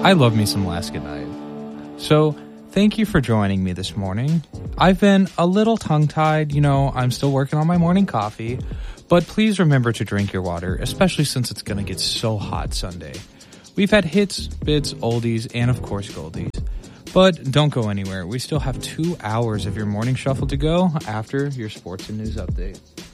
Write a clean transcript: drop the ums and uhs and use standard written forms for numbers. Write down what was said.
I love me some Last Goodnight. So, thank you for joining me this morning. I've been a little tongue-tied, I'm still working on my morning coffee, but please remember to drink your water, especially since it's going to get so hot Sunday. We've had hits, bits, oldies, and of course goldies. But don't go anywhere. We still have 2 hours of your morning shuffle to go after your sports and news update.